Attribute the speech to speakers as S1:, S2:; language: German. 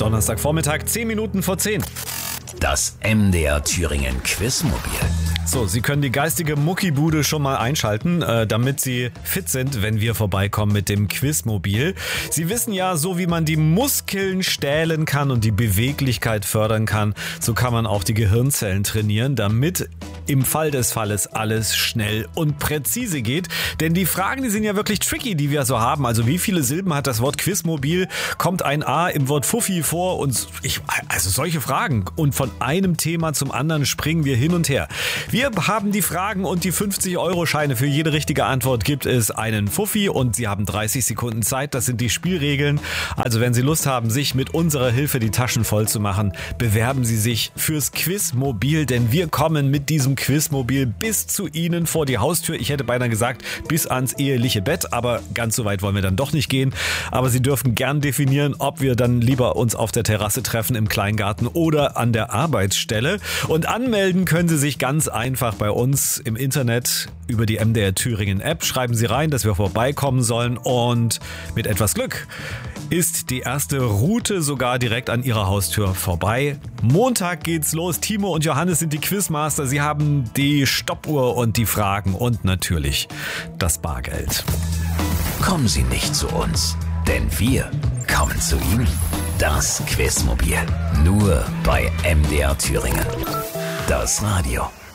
S1: Donnerstagvormittag, 10 Minuten vor 10.
S2: Das MDR Thüringen Quizmobil.
S1: So, Sie können die geistige Muckibude schon mal einschalten, damit Sie fit sind, wenn wir vorbeikommen mit dem Quizmobil. Sie wissen ja, so wie man die Muskeln stählen kann und die Beweglichkeit fördern kann, so kann man auch die Gehirnzellen trainieren, damit im Fall des Falles alles schnell und präzise geht. Denn die Fragen, die sind ja wirklich tricky, die wir so haben. Also wie viele Silben hat das Wort Quizmobil? Kommt ein A im Wort Fuffi vor? Also solche Fragen. Und von einem Thema zum anderen springen wir hin und her. Wir haben die Fragen und die 50-Euro-Scheine. Für jede richtige Antwort gibt es einen Fuffi und Sie haben 30 Sekunden Zeit. Das sind die Spielregeln. Also wenn Sie Lust haben, sich mit unserer Hilfe die Taschen voll zu machen, bewerben Sie sich fürs Quizmobil, denn wir kommen mit diesem Quizmobil bis zu Ihnen vor die Haustür. Ich hätte beinahe gesagt, bis ans eheliche Bett, aber ganz so weit wollen wir dann doch nicht gehen. Aber Sie dürfen gern definieren, ob wir dann lieber uns auf der Terrasse treffen, im Kleingarten oder an der Arbeitsstelle. Und anmelden können Sie sich ganz einfach bei uns im Internet über die MDR Thüringen App. Schreiben Sie rein, dass wir vorbeikommen sollen und mit etwas Glück ist die erste Route sogar direkt an Ihrer Haustür vorbei. Montag geht's los. Timo und Johannes sind die Quizmaster. Sie haben die Stoppuhr und die Fragen und natürlich das Bargeld.
S2: Kommen Sie nicht zu uns, denn wir kommen zu Ihnen. Das Quizmobil. Nur bei MDR Thüringen. Das Radio.